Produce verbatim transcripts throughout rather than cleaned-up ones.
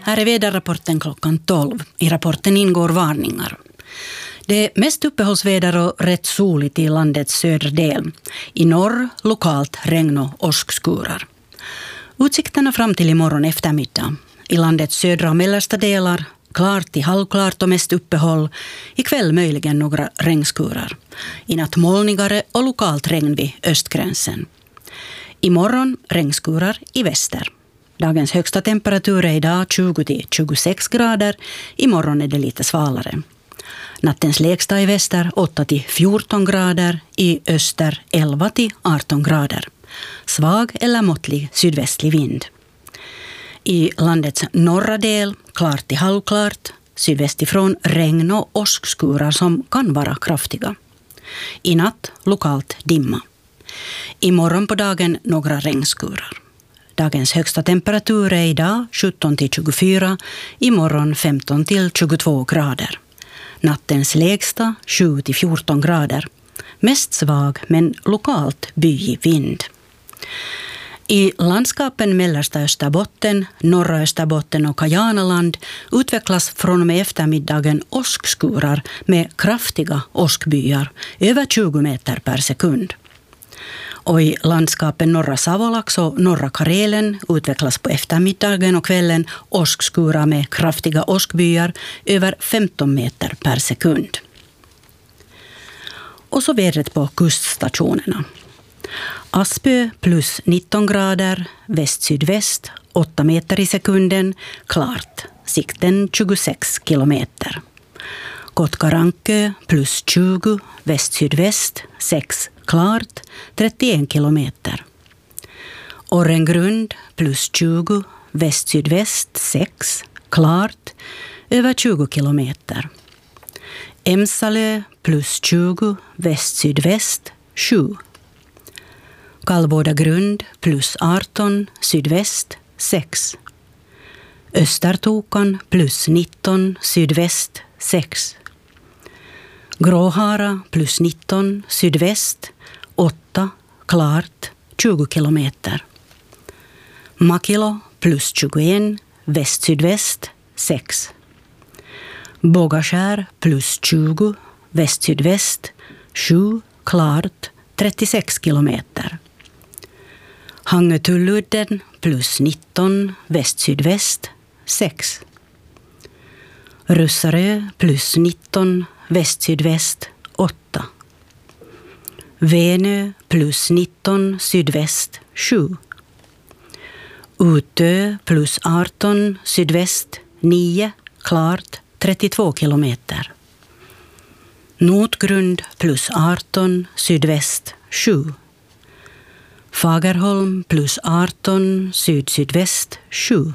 här är väderrapporten klockan tolv. I rapporten ingår varningar. Det är mest uppehållsväder och rätt soligt i landets södra del. I norr lokalt regn och åskskurar. Utsikterna fram till imorgon eftermiddag. I landets södra och mellersta delar klart till halvklart och mest uppehåll. Ikväll möjligen några regnskurar. I natt molnigare och lokalt regn vid östgränsen. Imorgon regnskurar i väster. Dagens högsta temperatur är idag tjugo till tjugosex grader. Imorgon är det lite svalare. Nattens lägsta i väster åtta till fjorton grader. I öster elva till arton grader. Svag eller måttlig sydvästlig vind. I landets norra del klart till halvklart. Sydväst ifrån regn och åskskurar som kan vara kraftiga. I natt lokalt dimma. Imorgon på dagen några regnskurar. Dagens högsta temperatur är idag sjutton till tjugofyra, imorgon femton till tjugotvå grader. Nattens lägsta sju till fjorton grader. Mest svag men lokalt byig vind. I landskapen mellersta Österbotten, norra Österbotten och Kajanaland utvecklas från och med eftermiddagen åskskurar med kraftiga åskbyar över tjugo meter per sekund. Och i landskapen norra Savolax och norra Karelen utvecklas på eftermiddagen och kvällen åskskurar med kraftiga åskbyar över femton meter per sekund. Och så vädret på kuststationerna. Aspö plus nitton grader, väst-sydväst, åtta meter i sekunden, klart, sikten tjugosex kilometer. Kotkarankö plus tjugo, väst-sydväst, sex, klart, trettioen kilometer. Orrengrund plus tjugo, väst-sydväst, sex, klart, över tjugo kilometer. Emsalö plus tjugo, väst-sydväst, sju. Kallbådagrund plus arton, sydväst, sex. Östertokan plus nitton, sydväst, sex. Gråhara plus nitton, sydväst, åtta, klart, tjugo kilometer. Makilo plus tjugoen, väst-sydväst, sex. Bågaskär plus tjugo, väst-sydväst, sju, klart, trettiosex kilometer. Hangötulludden plus nitton, väst-sydväst, sex. Russarö plus nitton, väst-sydväst, åtta. Venö plus nitton, sydväst, sju. Utö plus arton, sydväst, nio, klart, trettiotvå kilometer. Notgrund plus arton, sydväst, sju. Fagerholm plus arton, syd-sydväst, sju.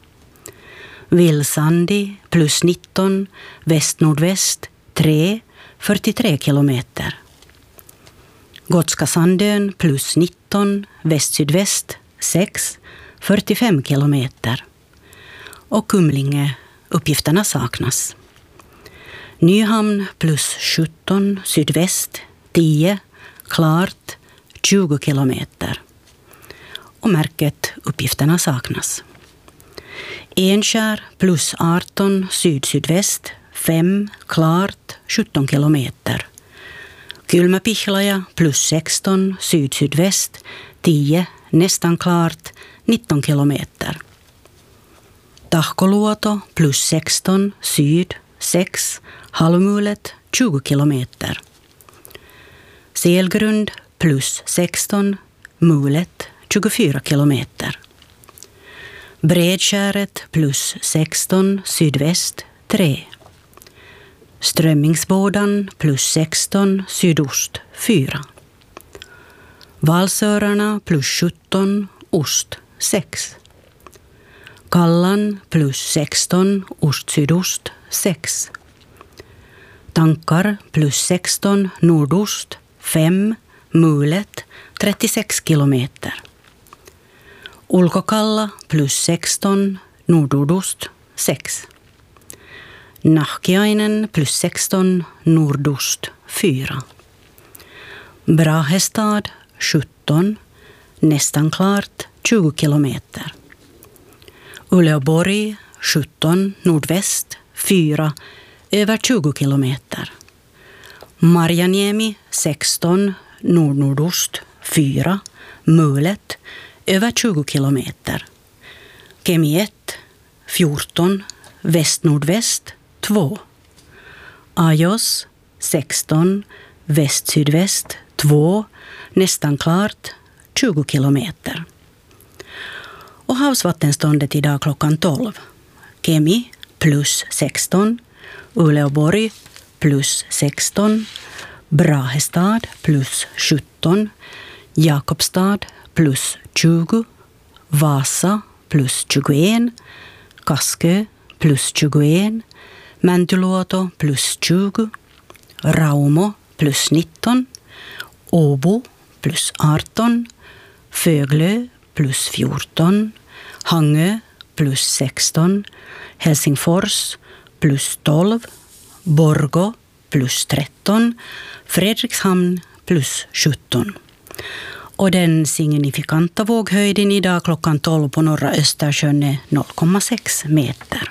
Vilsandi plus nitton, väst-nordväst, tre, fyrtiotre kilometer. Gotska Sandön plus nitton, väst-sydväst, sex, fyrtiofem kilometer. Och Kumlinge, uppgifterna saknas. Nyhamn plus sjutton, sydväst, tio, klart, tjugo kilometer. Och märket, uppgifterna saknas. Enskär plus arton, syd-sydväst, fem, klart, sjutton kilometer. Kylmäpihlaja plus sexton, syd-sydväst, tio, nästan klart, nitton kilometer. Tahkoluoto plus sexton, syd, sex, halvmulet, tjugo kilometer. Selgrund plus sexton, mulet, tjugofyra kilometer. Bredskäret plus sexton, sydväst, tre. Strömmingsbådan plus sexton, sydost, fyra. Valsörarna plus sjutton, ost, sex. Kallan plus sexton, ost-sydost, sex. Tankar plus sexton, nordost, fem, mulet, trettiosex kilometer. Ulkokalla plus sexton, nordost, sex. Nahkiainen plus sexton, nordost, fyra. Brahestad, sjutton, nästan klart, tjugo kilometer. Uleåborg, sjutton nordväst, fyra över tjugo kilometer. Marjaniemi sexton nordnordost, fyra mulet över tjugo kilometer. Kemi ett fjorton väst-nordväst, två. Ajos sexton väst-sydväst, två, nästan klart, tjugo kilometer. Och havsvattenståndet idag klockan tolv. Kemi plus sexton, Uleåborg plus sexton, Brahestad plus sjutton, Jakobstad plus tjugo, Vasa plus tjugoen, Kaskö plus tjugoen, Mäntyluoto plus tjugo, Raumo plus nitton, Åbo plus arton, Föglö plus fjorton, Hangö plus sexton, Helsingfors plus tolv, Borgå plus tretton, Fredrikshamn plus sjutton. Och den signifikanta våghöjden idag klockan tolv på norra Östersjön är noll komma sex meter.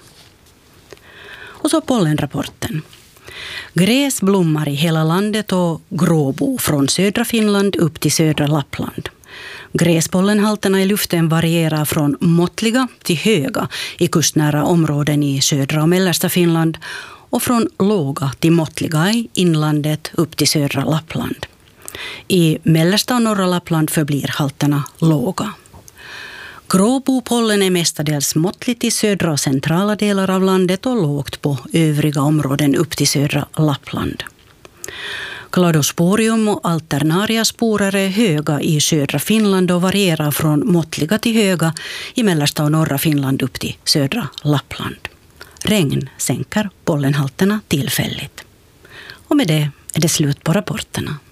Och så pollenrapporten. Gräs blommar i hela landet och gråbo från södra Finland upp till södra Lappland. Gräspollenhalterna i luften varierar från måttliga till höga i kustnära områden i södra och mellersta Finland och från låga till måttliga i inlandet upp till södra Lappland. I mellersta och norra Lappland förblir halterna låga. Gråbopollen är mestadels måttligt i södra och centrala delar av landet och lågt på övriga områden upp till södra Lappland. Cladosporium och alternariasporer är höga i södra Finland och varierar från måttliga till höga i mellersta och norra Finland upp till södra Lappland. Regn sänker pollenhalterna tillfälligt. Och med det är det slut på rapporterna.